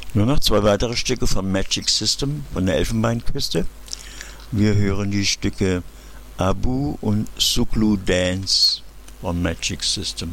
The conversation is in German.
Nur noch 2 weitere Stücke von Magic System von der Elfenbeinküste. Wir hören die Stücke Abu und Suklu Dance von Magic System.